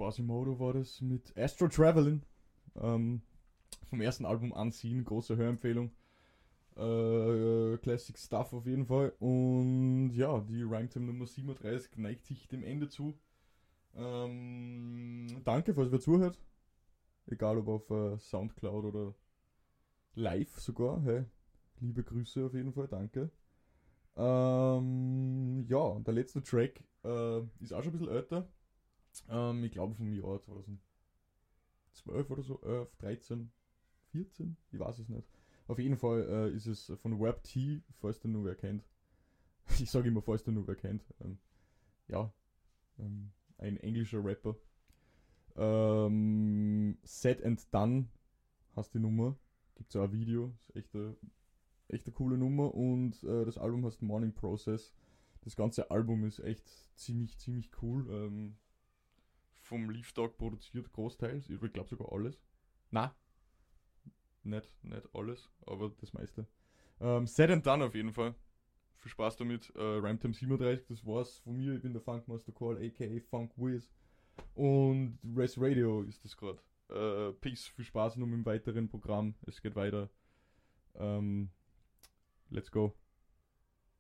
Quasimodo war das mit Astro Travelin. Vom ersten Album Unseen, große Hörempfehlung. Classic Stuff auf jeden Fall. Und ja, die Rhymetime Nummer 37 neigt sich dem Ende zu. Danke, falls wer zuhört. Egal ob auf Soundcloud oder live sogar. Hey, liebe Grüße auf jeden Fall, danke. Ja, der letzte Track ist auch schon ein bisschen älter. Ich glaube vom Jahr 2012 oder so, 11, 13, 14, ich weiß es nicht. Auf jeden Fall ist es von Web T, falls du nur wer kennt. Ich sage immer, falls du nur wer kennt. Ja, ein englischer Rapper. Said and Done heißt die Nummer. Gibt es auch ein Video, ist echt eine coole Nummer. Und das Album heißt Morning Process. Das ganze Album ist echt ziemlich cool. Vom Leaf Dog produziert, großteils. Ich glaube sogar alles. Na, nicht alles, aber das meiste. Said and Done auf jeden Fall. Viel Spaß damit. Rhymetime 37, das war's von mir. Ich bin der Funkmaster Call, aka Funk Wiz. Und Res Radio ist das gerade. Peace, viel Spaß noch mit dem weiteren Programm. Es geht weiter. Let's go.